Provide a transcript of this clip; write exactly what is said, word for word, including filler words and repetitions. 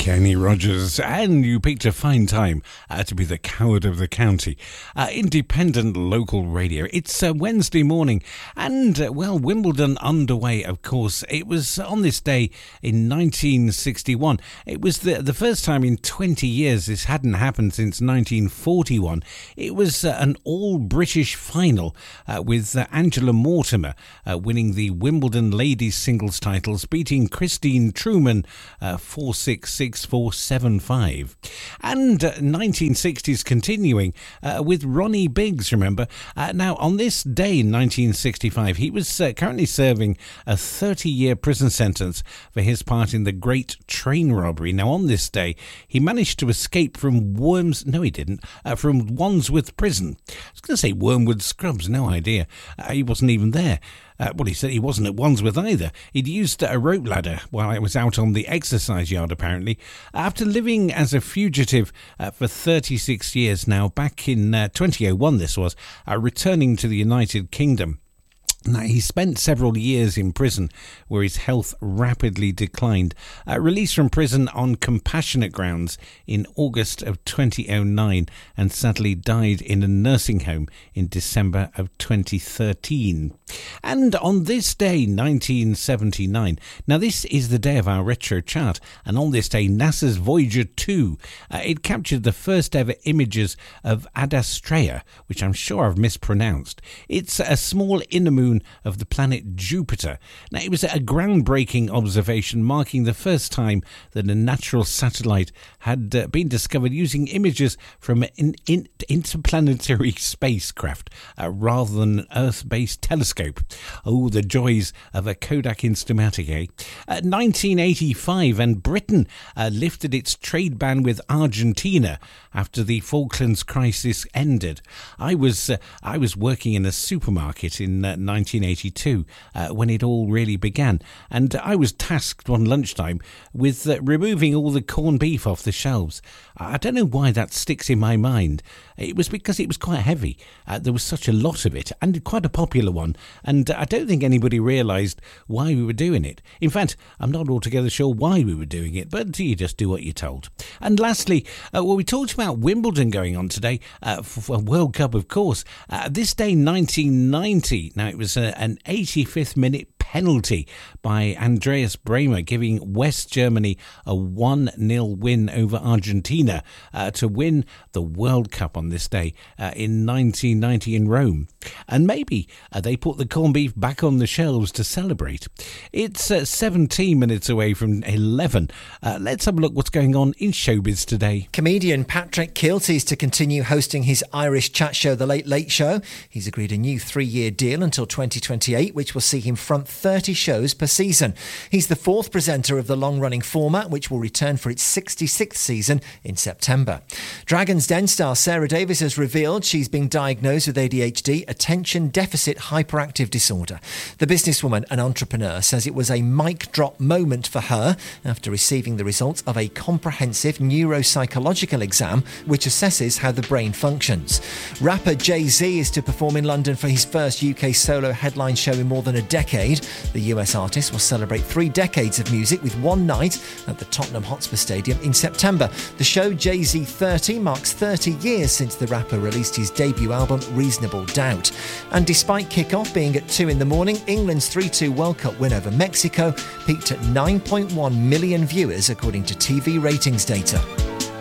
Kenny Rogers, and you picked a fine time uh, to be the coward of the county. Uh, independent local radio. It's uh, Wednesday morning, and uh, well, Wimbledon underway, of course. It was on this day in nineteen sixty-one. It was the, the first time in twenty years. This hadn't happened since nineteen forty-one. It was uh, an all-British final uh, with uh, Angela Mortimer uh, winning the Wimbledon ladies singles titles, beating Christine Truman uh, four six six four seven five. And uh, nineteen sixties continuing uh, with Ronnie Biggs, remember. Uh, now, on this day in nineteen sixty-five, he was uh, currently serving a thirty-year prison sentence for his part in the Great Train Robbery. Now, on this day, he managed to escape from Worms... No, he didn't. Uh, from Wandsworth Prison. I was going to say Wormwood Scrubs, no idea. Uh, he wasn't even there. Uh, well, he said he wasn't at Wandsworth either. He'd used a rope ladder while I was out on the exercise yard, apparently. After living as a fugitive uh, for thirty-six years now, back in uh, twenty oh one this was, uh, returning to the United Kingdom. Now, he spent several years in prison where his health rapidly declined. Uh, released from prison on compassionate grounds in August of twenty oh nine, and sadly died in a nursing home in December of twenty thirteen. And on this day, nineteen seventy-nine, now this is the day of our retro chart, and on this day, NASA's Voyager two, uh, it captured the first ever images of Adastraea, which I'm sure I've mispronounced. It's a small inner moon of the planet Jupiter. Now, it was a groundbreaking observation, marking the first time that a natural satellite had uh, been discovered using images from an in- interplanetary spacecraft uh, rather than an Earth-based telescope. Oh, the joys of a Kodak Instamatic, eh? Uh, nineteen eighty-five, and Britain uh, lifted its trade ban with Argentina after the Falklands crisis ended. I was uh, I was working in a supermarket in uh, nineteen eighty-two uh, when it all really began, and I was tasked one lunchtime with uh, removing all the corned beef off the shelves. I don't know why that sticks in my mind. It was because it was quite heavy. Uh, there was such a lot of it, and quite a popular one, and I don't think anybody realised why we were doing it. In fact, I'm not altogether sure why we were doing it, but you just do what you're told. And lastly, uh, well, we talked about Wimbledon going on today, uh, for World Cup, of course. Uh, this day, nineteen ninety, now it was a, an eighty-fifth minute penalty by Andreas Bremer, giving West Germany a one nil win over Argentina uh, to win the World Cup on this day uh, in nineteen ninety in Rome. And maybe uh, they put the corned beef back on the shelves to celebrate. It's uh, seventeen minutes away from eleven. Uh, let's have a look what's going on in showbiz today. Comedian Patrick Kielty is to continue hosting his Irish chat show, The Late Late Show. He's agreed a new three-year deal until twenty twenty-eight, which will see him front thirty shows per season. He's the fourth presenter of the long-running format, which will return for its sixty-sixth season in September. Dragon's Den star Sarah Davies has revealed she's been diagnosed with A D H D, attention deficit hyperactive disorder. The businesswoman and entrepreneur says it was a mic drop moment for her after receiving the results of a comprehensive neuropsychological exam which assesses how the brain functions. Rapper Jay-Z is to perform in London for his first U K solo headline show in more than a decade. The U S artist will celebrate three decades of music with one night at the Tottenham Hotspur Stadium in September. The show Jay-Z thirty marks thirty years since the rapper released his debut album Reasonable Doubt. And despite kick-off being at two in the morning, England's three two World Cup win over Mexico peaked at nine point one million viewers according to T V ratings data.